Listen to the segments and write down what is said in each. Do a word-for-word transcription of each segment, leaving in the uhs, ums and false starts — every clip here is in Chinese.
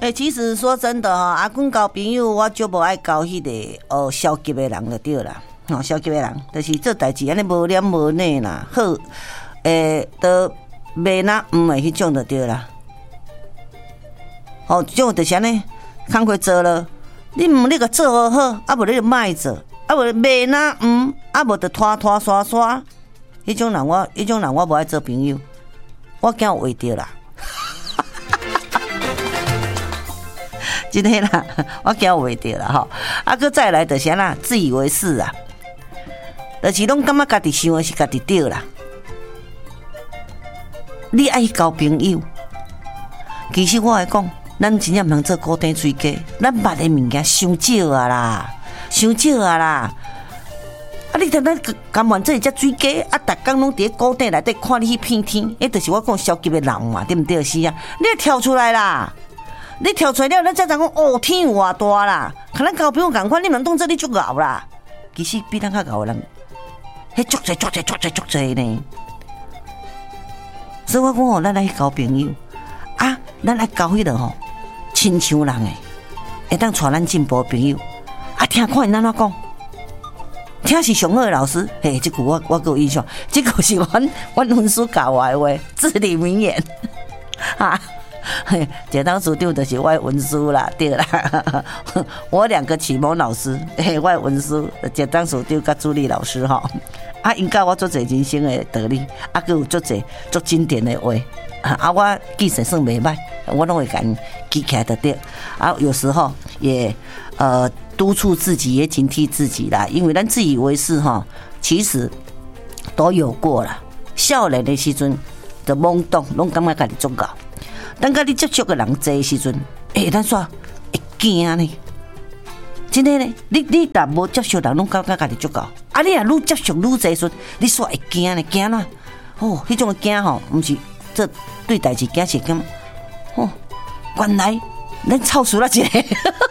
哎，其实说真的哈，阿公交朋友，我就无爱交迄个哦消极的人就对啦。哦，消极的人，就是做代志安尼无脸无内啦，好，诶，都袂那唔的迄种就对啦。哦，这种就是安尼，工课做了，你唔你个做好好，啊无你就卖做，啊无袂那唔，啊无就拖拖刷刷，迄种人我，迄种人我无爱做朋友，我惊有话着啦。真的啦，我惊有话着啦吼，啊，佮再来就是啦，自以为是啊。就是拢感觉家己想的是家己对啦，你爱交朋友。其实我来讲，咱真正毋通做固定水鸡，咱捌的物件伤少啊啦，伤少啊啦。啊，你听咱甘愿做一只水鸡，啊，逐工拢伫咧固定内底看你去片天，迄就是我讲消极的人嘛，对毋对？是啊，你要跳出来啦，你跳出来了，咱才知讲哦，天有偌大啦。可能交朋友共款，你毋当做你足敖啦。其實比咱較敖的人。迄足濟足濟足濟足濟呢，所以我講吼，咱來去交朋友啊，咱來交迄個吼，親像人誒，會當帶咱進步的朋友啊，聽看因安怎講，聽是上好的老師，嘿，這句我我有印象，這個是阮阮文書教我的話，至理名言啊。剪刀組長就是我的文書啦，對啦，我兩個啟蒙老師，嘿，我的文書剪刀組長甲助理老師吼，啊，因教我做儕人生的道理，啊，佮有做儕做經典的話，啊，我記性算袂歹，我攏會甲因記起來就對，啊，有時候也呃督促自己，也警惕自己啦，因為咱自以為是吼，其實都有過啦，少年的時陣就懵懂，攏感覺家己足夠。等甲你接觸嘅人多的時陣，誒、欸，咱煞會驚呢。真的呢，你你若無接觸人，攏感覺家己足夠。啊，你若愈接觸愈多時，你煞會驚呢，驚啦。哦，迄種嘅驚吼，毋是這對代志驚是驚。哦，原來咱臭死了一個，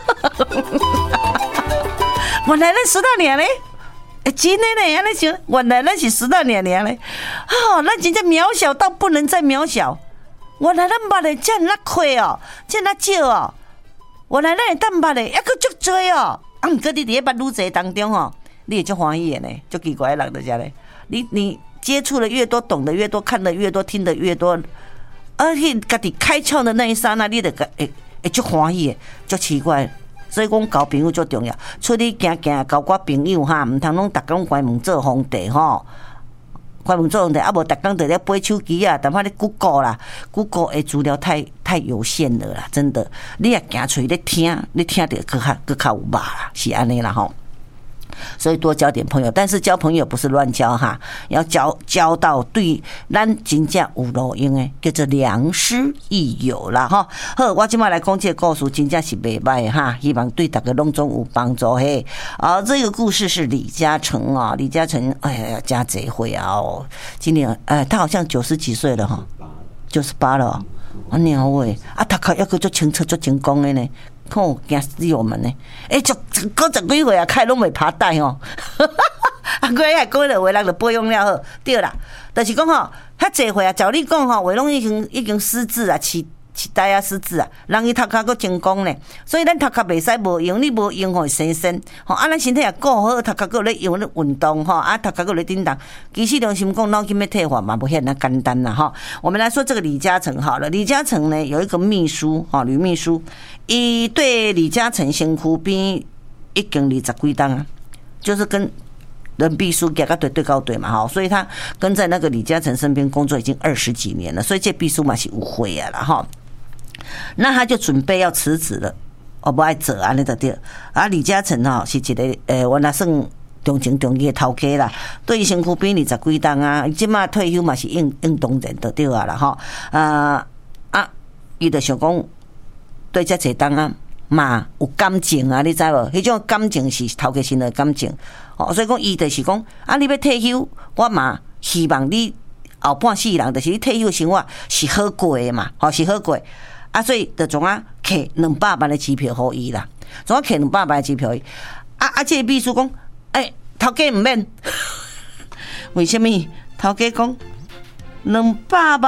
原來咱死到年呢。欸、真的呢，安尼想，原來咱是死到年年呢。哦，咱真正渺小到不能再渺小。原來咱捌的這麼虧哦，這麼少哦。原來咱會當捌的還佫足多哦。啊，毋過你佇捌愈濟當中吼，你會足歡喜的呢，足奇怪的人就這樣呢。你你接觸的越多，懂得越多，看得越多，聽得越多，而且家己開竅的那一剎那，你就會會足歡喜的，足奇怪。所以講交朋友足重要，出去行行交我朋友哈，毋通攏逐工關門做皇帝吼。關門做皇帝，啊無逐工在咧背手機啊，淡薄咧 Google 啦 ，Google 的資料太太有限了啦，真的。你也行出去咧聽，你聽着更較更較有肉啦，是安尼啦吼。所以多交點朋友，但是交朋友不是亂交哈，要交交到對咱真正有路用的，叫做良師益友啦哈。好，我今麥來講這個故事，真正是袂歹哈，希望對大家攏總有幫助嘿。啊，這個故事是李嘉誠啊，李嘉誠，哎呀，加賊會啊哦，今年哎，他好像九十幾歲了哈，九十八了，啊鳥喂，啊讀書一個足清澈足成功的呢。看，驚死我們呢！誒，就嗰十幾歲啊，開攏未拍帶哦。啊，佢還講了話，人就保養了好，對啦。就是講吼，遐濟歲啊，照你講吼，話攏已經已經失智啊，痴痴呆啊，失智啊，人伊讀書佫成功呢。所以咱讀書袂使無用，你無用吼生身。吼，啊，咱身體也顧好，讀書佫有咧用咧運動吼，啊，讀書佫有咧叮當。其實良心講，腦筋要退化嘛，無遐那簡單啦吼。我們來說這個李嘉誠好了，李嘉誠呢有一個秘書，吼，女秘書。伊對李嘉誠身軀邊已經二十幾檔啊，就是跟人秘書給他對對高對嘛哈，所以他跟在那個李嘉誠身邊工作已經二十幾年了，所以這秘書嘛是有會啊啦哈。那他就準備要辭職了，我不愛做安尼就對。啊，李嘉誠哈是一個誒，我那算重情重義的頭家啦，對身軀邊二十幾檔啊，即馬退休嘛是應應當然就對啊啦哈。啊啊，伊就想講。對這儕檔啊嘛有感情啊，你知無？迄種感情是頭家先的感情，哦，所以講伊就是講啊，你要退休，我嘛希望你後半世人，就是你退休生活是好過的嘛，哦是好過，啊，所以就總啊摕兩百萬的機票給伊啦，總啊摕兩百萬的機票，啊啊，這個秘書講，誒，頭家唔免，為什麼？頭家講兩百萬。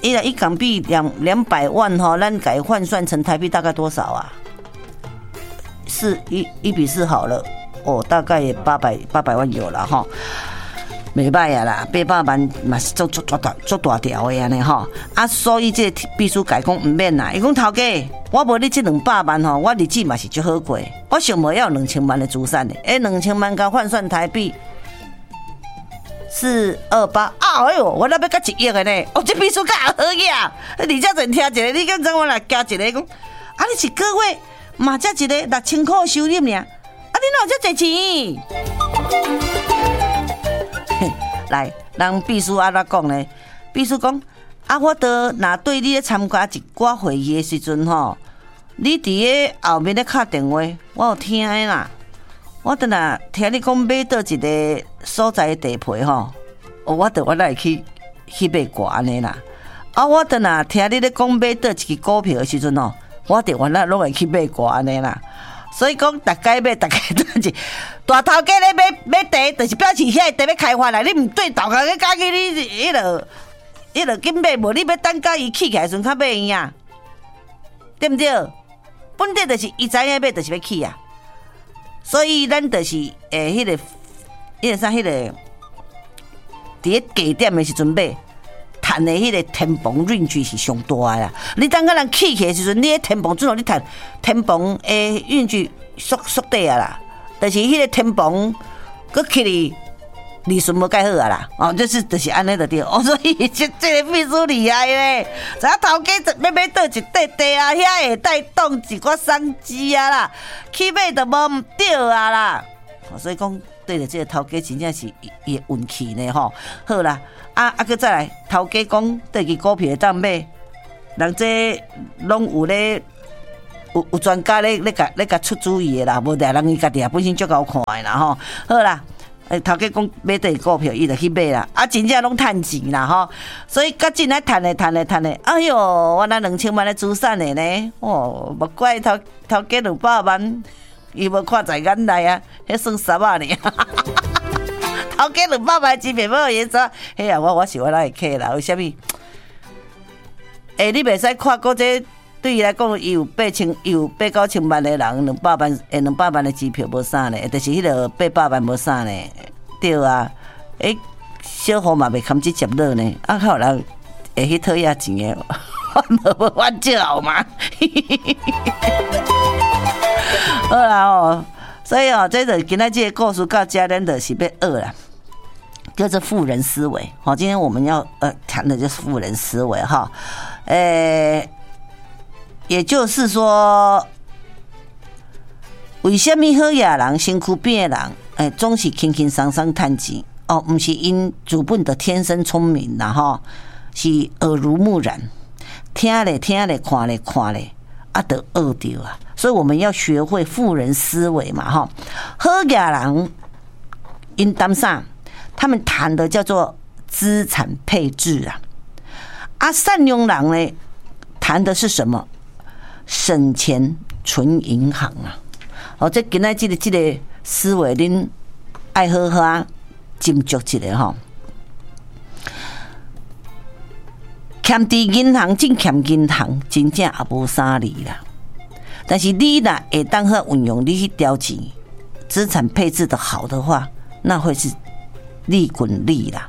一一港币两两百万哈，咱改换算成台币大概多少啊？是一一比四好了，哦，大概也八百八百万有了哈。袂歹啊啦，八百万嘛是做做做大做大条的安尼吼，啊，所以这秘书改讲唔免啦，伊讲头家，我无你这两百万吼，我日子嘛是足好过，我想无要两千万的资产的，诶，两千万甲换算台币四二八啊，哎呦，我那要甲一亿的呢，哦，这秘书较好呀，你遮阵听一个，你敢怎我来加一个讲，啊，你一个月嘛才一个六千块收入呢，啊，你哪有这侪钱？来，人秘书安怎讲呢？秘书讲啊，我得若对你咧参加一寡会议的时阵吼，你伫咧后面咧敲电话，我有听的啦。我得若听你讲买倒一个所在的地皮吼，我得我来去去买挂安尼啦。啊，我得若听你咧讲买倒一支股票的时阵吼，我得我那拢会去买挂安尼啦。所以讲，大家买，大家都是大头家咧买买地，就是表示遐地要开发啦。你唔对头壳，你家己你迄落迄落紧买，无你要等甲伊起起来时阵较买赢啊，对不对？本地就是伊知影买，就是要起啊。所以咱就是诶，迄、那个迄个啥，迄、那个伫咧低点的时阵买。赚的迄个天棚 range 是上大的啦！你等个人起起的时阵，你迄天棚最后你赚天棚的 range 缩缩短啊啦，但是迄个天棚佮起哩利润无介好啊啦，哦，就是就是安尼就对，哦，所以这这个秘书厉害咧，只要头家要买倒一块地啊，遐会带动一寡商机啊啦，去买就无唔对啊啦，所以讲对了，这个头家真正是伊的运气呢吼。好啦。啊啊！佮再来，头家讲对支股票会当买，人这拢有咧，有有专家咧咧甲咧甲出主意的啦，无定人伊家己也本身足够看的啦吼。好啦，诶，头家讲买对股票，伊就去买啦，啊，真正拢趁钱啦吼。所以甲进来趁的趁的趁的，哎哟，我那两千万的资产的呢，哦，莫怪头头家两百万，伊无看在眼内啊，迄算啥啊呢？头家两百万支票要颜色，嘿啊！我我是我来客啦，为什么？诶、欸，你袂使看过这对伊来讲，伊有八千，伊有八九千万的人，两百万诶，两百万的支票无啥呢，就是迄个八百万无啥呢，对啊！诶、欸，小户嘛袂堪这接落呢，啊，还有人会去讨遐钱的，我无我少嘛，好啦哦。所以哦，这个今天这个故事到这，咱就是要学啦，叫做富人思维。好，今天我们要呃谈的就是富人思维哈，呃，也就是说，为什么好野人、身躯边的人，哎、欸，总是轻轻松松赚钱？哦，不是因主本的天生聪明啦哈，是耳濡目染，听咧听咧，看咧看咧，啊，得学到啊。所以我们要学会富人思维嘛，哈！好野人因当上，他们谈的叫做资产配置啊，啊，善良人呢谈的是什么？省钱存银行啊！哦，这今仔这个这个思维，恁爱好好啊，斟酌一下哈。欠伫银行，真欠银行，真正也无啥理啦。但是你若会当好运用你去调钱，资产配置的好的话，那会是利滚利啦。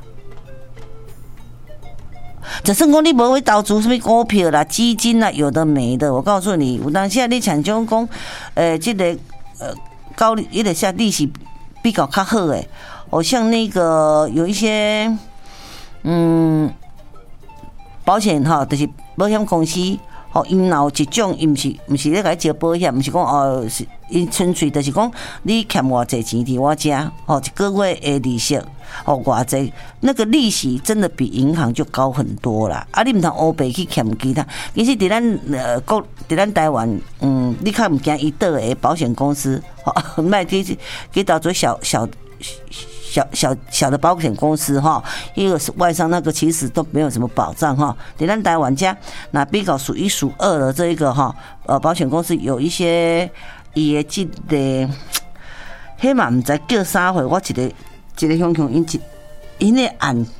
就算讲你无会投资什么股票啦、基金啦，有的没的，我告诉你，有当下你像种讲，呃，这个呃高利，有点像利息比较较好诶，好像那个有一些嗯保险哈，就是保险公司。哦，因有一种，伊毋是毋是咧甲你招保险，毋是讲哦，是因纯粹就是讲你欠偌济钱伫我遮，哦，一个月的利息，哦偌济，那个利息真的比银行就高很多啦。啊，你毋通乌白去欠其他，其实伫咱呃国，伫咱台湾，嗯，你较毋惊伊倒的保险公司，哦，卖去去到做小小。小小小的保险公司哈，一个是外商那个其实都没有什么保障哈。在咱台湾家那比较数一数二的这一个哈，呃，保险公司有一些伊的这个，迄嘛唔知叫啥货，我一个一个乡乡因一因个案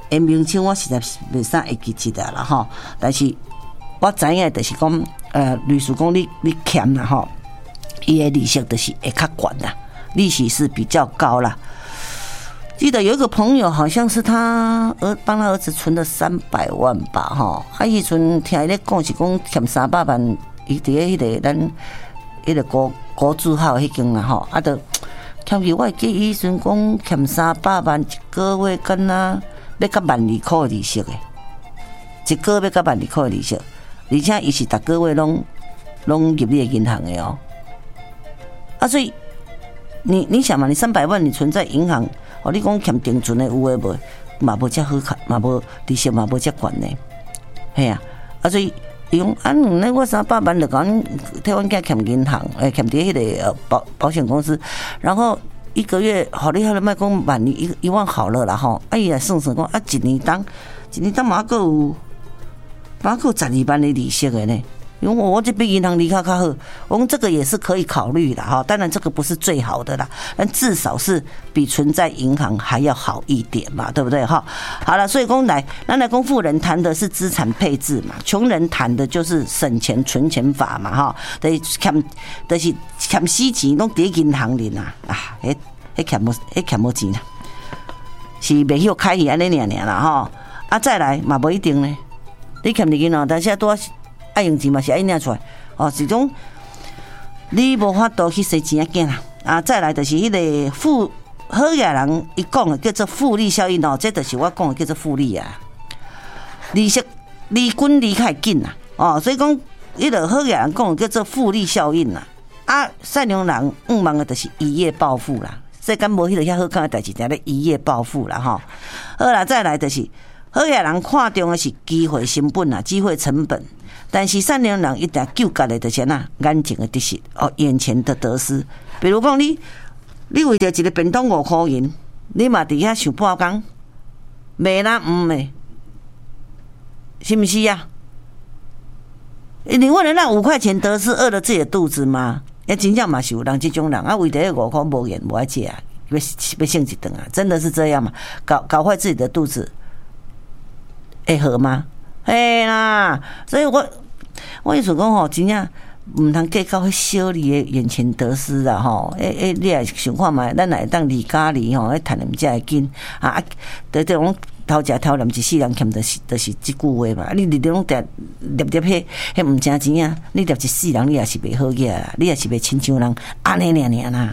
诶名称我实在袂啥会记起来啦吼，但是我知影就是讲，呃，律师讲你你欠啦吼，伊的利息就是会较悬啦，利息是比较高啦。记得有一个朋友，好像是他儿帮他儿子存了三百万吧，哈，啊，迄阵听伊咧讲是讲欠三百万，伊伫咧迄个咱迄个国国字号迄间啦，吼，啊，着欠去我会记伊阵讲欠三百万一个月，敢若要甲万二块利息诶，一个月要甲万二块利息，而且伊是逐个月拢拢入你的银行诶哦，啊，所以你你想嘛，你三百万你存在银行。哦，你讲欠定存的有诶无？嘛无遮好看，嘛无利息嘛无遮悬呢。系啊，啊所以伊讲啊，那我三百万就讲台湾囝欠银行，诶，欠伫迄个保保险公司，然后一个月好你好了，卖讲万一一万好了啦吼。啊伊来算算讲啊，一年当一年当嘛还有嘛还有十二万的利息的呢。因为我这边银行离开较好，我们这个也是可以考虑的哈。当然这个不是最好的啦，但至少是比存在银行还要好一点嘛，对不对哈？好了，所以讲来，咱来讲富人谈的是资产配置嘛，穷人谈的就是省钱存钱法嘛哈。就是欠，就是欠死钱拢伫银行里呐啊，迄迄欠无迄欠无钱啦，是袂晓开去安尼尔尔啦哈。啊，再来嘛无一定呢，你欠伫银行，但是多。爱用钱嘛是爱领出来，哦，是种你无法度去生钱仔囝啦。啊，再来就是迄个复好野人伊讲的叫做复利效应哦，这就是我讲的叫做复利啊。利息利滚利较紧啦，哦，所以讲迄个好野人讲的叫做复利效应啦。啊，善良人毋忙的就是一夜暴富啦。世间无迄个遐好看的代志，定咧一夜暴富啦吼。好啦，再来就是好野人看重的是机会成本啊，机会成本。但是善良人一定救家的就是哪眼前的得失哦，眼前的得失。比如讲你，你为着一个便当五块银，你嘛伫遐想半工，卖啦唔卖，是不是啊？你为了那五块钱得失，饿了自己的肚子吗？也真正嘛是有人这种人啊，为着五块无盐无爱食啊，要要剩一顿啊，真的是这样嘛？搞搞坏自己的肚子，会好吗？嘿啦，所以我我意思讲吼，真正唔通计较迄小利的眼前得失啦吼。诶诶，你也想看嘛，咱来当离家里吼，迄谈人才会紧啊。对对，讲头食头念一世人欠，就是就是即句话嘛。你你拢得捏捏迄迄唔正钱啊，你捏一世人你也是袂好个啦，你也是袂亲像人安尼尔尔啦。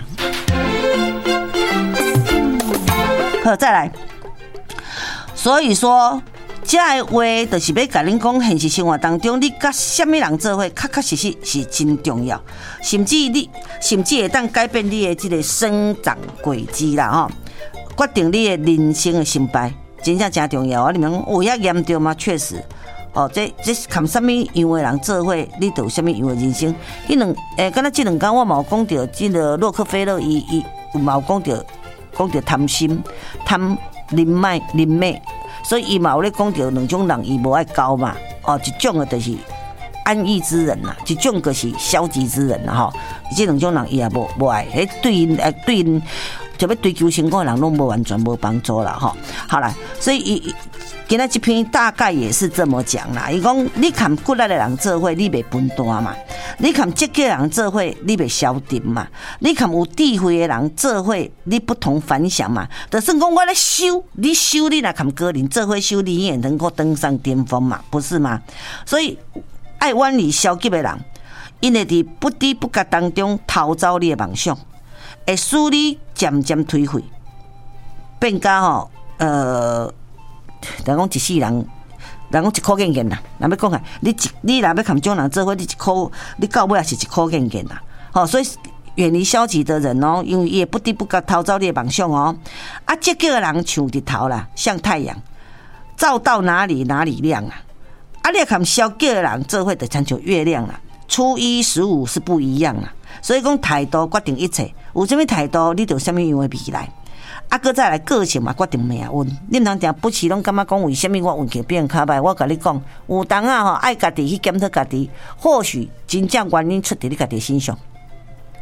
好，再来，所以说。这个话就是要甲恁讲，现实生活当中，你甲什么人做伙，确确实实是真重要，甚至你甚至会当改变你的这个生长轨迹啦吼，决定你的人生的成败，真正真重要啊！你们讲有遐严重吗？确实，哦，这这看什么样的人做伙，你就有什么样的人生。迄两诶，敢若这两天我嘛有讲到，这个洛克菲勒伊伊有嘛有讲到，讲到贪心、贪人脉、人脉。所以伊嘛有咧讲到两种人，伊无爱交嘛，哦，一种的就是安逸之人啦，一种就是消极之人啦，吼。这两种人伊也无无爱，迄对因诶对因就要追求成功的人，拢无完全无帮助啦，吼。好啦，所以伊今仔这篇大概也是这么讲啦。伊讲你看骨力的人做伙，你袂分担嘛；你看积极的人做伙，你袂消沉嘛；你看有智慧的人做伙，你不同凡响嘛。就算讲我咧修，你修你若看个人做伙修，你也能够登上巅峰嘛，不是吗？所以爱远离消极的人，因会伫不知不觉当中偷走你的梦想，会使你渐渐颓废，变甲吼呃。人讲一世人，人讲一箍见见啦。若要讲啊，你一你若要看种人做伙，你一箍，你到尾也是一箍见见啦。好、哦，所以远离消极的人哦，因为伊会不知不觉偷走你的梦想哦。啊，积极的人像日头啦，像太阳，照到哪里哪里亮啊。啊，你看消极的人做伙就亲像月亮啦，初一十五是不一样啦。所以讲态度决定一切，有什么态度，你就有什么样的未来。啊，搁再来个性嘛，决定命运。你毋通定不时拢感觉讲为什么我运气变较歹？我甲你讲，有当啊吼，爱家己去检讨家己，或许真正原因出伫你家己身上。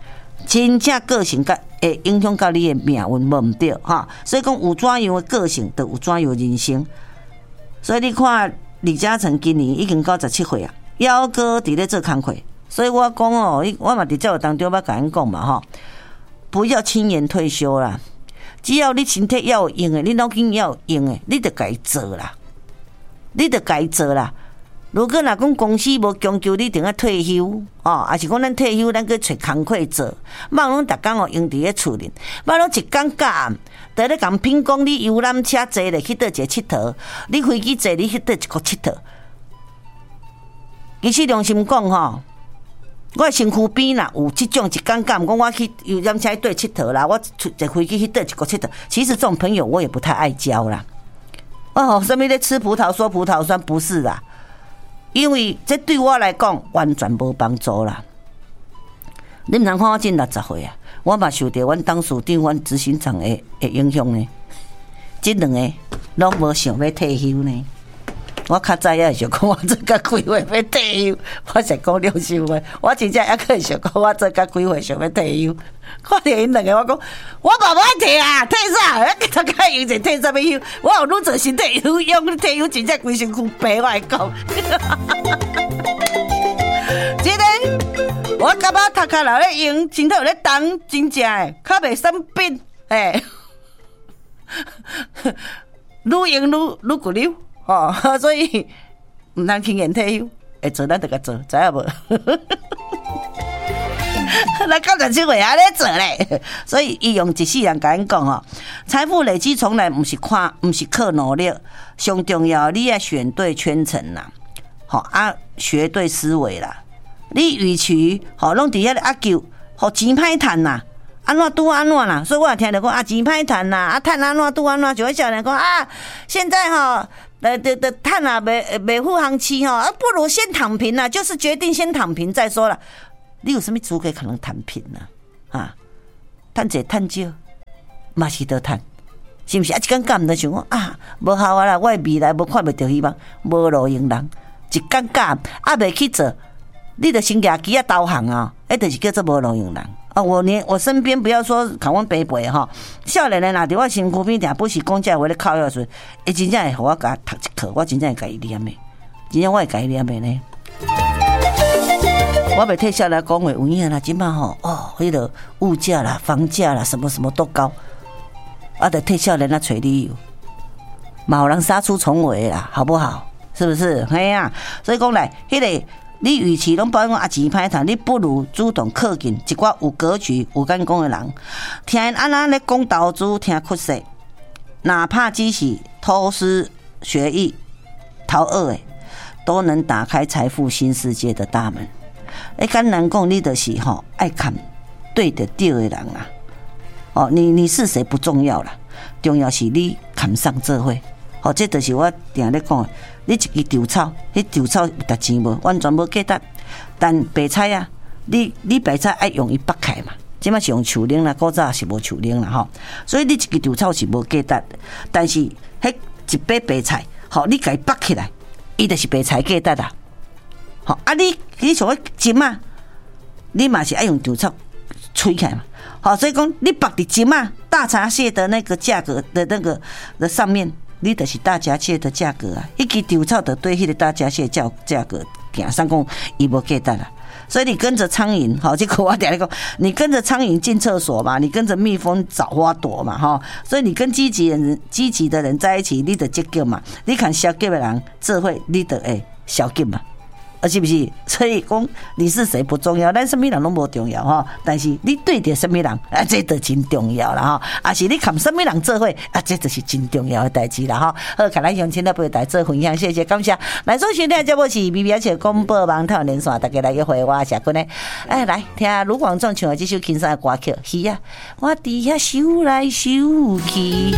真正个性甲会影响到你的命运，无毋对哈。所以讲有怎样的个性，就有怎样的人生。所以你看李嘉诚今年已经九十七岁啊，还阁伫咧做工课。所以我讲哦，我嘛伫节目当中捌甲因讲嘛吼，不要轻言退休啦。只要你身体要有用的，你脑筋要有用的，你就该做啦，你就该做啦。如果若讲公司无强求你，定要退休哦，还是讲咱退休，咱去找工课做，莫拢逐工哦用伫咧厝里，莫拢一工假暗，在咧共评讲你游览车坐咧去倒一个佚佗，你飞机坐你去倒一个佚佗。其实良心讲吼，我身躯边啦有即种一工假暗，讲我去游览车对佚佗啦，我坐飞机去倒一个佚佗。其实这种朋友我也不太爱交啦。哦，什么咧吃葡萄说葡萄酸，不是啦。因为这对我来讲完全无帮助啦。你毋通看我真六十岁啊，我嘛受到阮董事长、阮执行长的的影响呢。这两个拢无想要退休呢。我较早也想讲我做甲几岁要退休，我才讲六十岁，我真正还可以想讲我做甲几岁想要退休。看到因两个，我讲我嘛无爱退啊，退啥？大家用者退啥物休？我有愈做身体有用，你退休真正规身躯白，我来讲。真的，我感觉头壳有咧用，身体有咧动，真正诶，较袂生病，诶，愈用愈愈骨溜。哦，所以唔通轻言退休，会做咱就甲做，知影无？咱九十七岁还咧做咧，所以伊用一世人甲咱讲哦，财富累积从来毋是看，毋是靠努力，上重要你要选对圈层啦，好啊，学对思维啦。你与其好拢伫遐咧压求，互钱歹趁啦。安怎拄安怎啦？所以我也听着讲啊，钱歹趁啦，啊，趁安怎拄安怎？就会少年讲啊，现在哈，呃，的的趁啊，袂袂付行期吼，啊，不如先躺平啦，就是决定先躺平再说啦。你有什么资格可能躺平呢？啊，趁者趁少，嘛是得趁，是毋是？啊，一工假毋得想讲啊，无效啊啦，我的未来无看袂到希望，无路用人，一工假啊袂去做，你着先举机啊导航啊，迄就是叫做无路用人。啊，我连我身边不要说看阮爸爸哈，少年人若伫我身躯边，定不是讲这话咧靠药时，伊真正会互我甲读一课，我真正会甲伊念的，真正我会甲伊念的呢。我袂替少年讲话，有影啦，即摆吼哦，迄个物价啦、房价啦，什么什么都高，我得替少年啊找理由，嘛有人杀出重围啦，好不好？是不是？嘿啊，所以讲来，迄个。你与其拢保讲啊钱歹趁，你不如主动靠近一寡有格局、有眼光的人，听因安那咧讲投资，听趋势，哪怕只是偷师学艺、逃学的，都能打开财富新世界的大门。诶，简单讲，你就是吼爱看对的对的人啊。哦，你你是谁不重要啦，重要是你看上这会。哦，这就是我定咧讲的。你一支稻草，迄稻草有值钱无？完全无价值。但白菜啊，你你白菜爱用伊剥开嘛，即马是用树林啦，古早是无树林啦吼。所以你一支稻草是无价值，但是迄一把白菜，吼，你家己剥起来，伊就是白菜价值啦。吼啊，你你想要金啊，你嘛是爱用稻草吹开嘛。好，所以讲你剥伫金啊，大闸蟹的那个价格的那个的上面。你就是大闸蟹的价格啊，一支稻草的对迄个大闸蟹价价格行，上讲伊无价值啦。所以你跟着苍蝇，好，这个我点来讲，你跟着苍蝇进厕所嘛，你跟着蜜蜂找花朵嘛，哈。所以你跟积极人、积极的人在一起，你得积极嘛。你看消极的人，智慧你得会消极嘛。啊，是不是？所以讲你是谁不重要，咱什么人拢无重要哈。但是你对着什么人，啊，这就真重要啦哈。啊，是你看什么人做伙，啊，这就是真重要的代志啦哈。好，看咱乡亲来陪大家做分享，谢谢感谢。来，首先呢，节目是 B B 且广播网台连线，大家来约会我谢君呢。哎，来听卢广仲唱的这首轻松的歌曲，是啊，我伫遐想来想去。